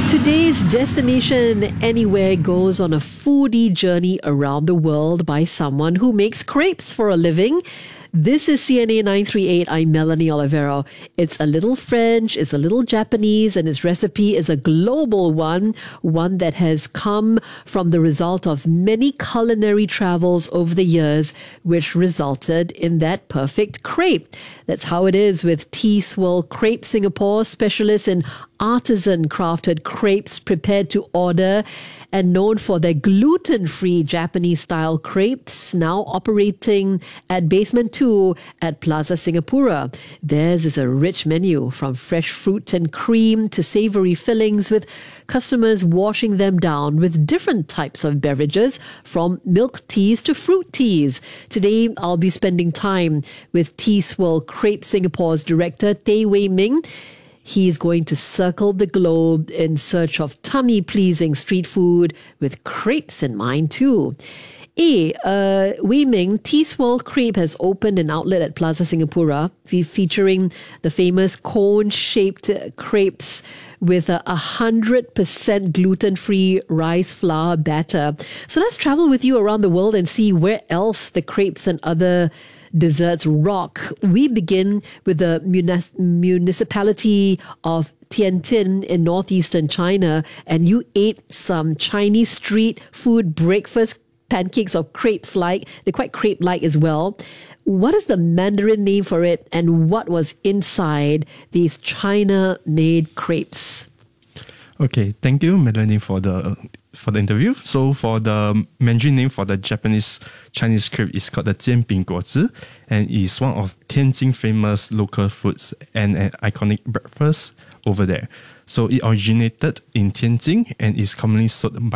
Today's destination anywhere goes on a foodie journey around the world by someone who makes crepes for a living. This is CNA 938. I'm Melanie Olivero. It's a little French, it's a little Japanese, and its recipe is a global one that has come from the result of many culinary travels over the years, which resulted in that perfect crepe. That's how it is with Tea Swirl Crepe Singapore, specialists in artisan crafted crepes prepared to order and known for their gluten-free Japanese-style crepes, now operating at Basement 2 at Plaza Singapura. Theirs is a rich menu from fresh fruit and cream to savory fillings, with customers washing them down with different types of beverages from milk teas to fruit teas. Today, I'll be spending time with Tea Swirl Crepe Singapore's director, Tay Wei Ming. He's going to circle the globe in search of tummy-pleasing street food with crepes in mind too. Wei Ming, Tea Swirl Crepe has opened an outlet at Plaza Singapura featuring the famous cone-shaped crepes with a 100% gluten-free rice flour batter. So let's travel with you around the world and see where else the crepes and other desserts rock. We begin with the municipality of Tianjin in northeastern China, and you ate some Chinese street food breakfast pancakes or crepes-like. They're quite crepe-like as well. What is the Mandarin name for it, and what was inside these China-made crepes? Okay, thank you, Melanie, for the interview. So for the Mandarin name for the Japanese Chinese crepe is called the Jianbing Guozi, and is one of Tianjin famous local foods and an iconic breakfast over there. So it originated in Tianjin and is commonly sold by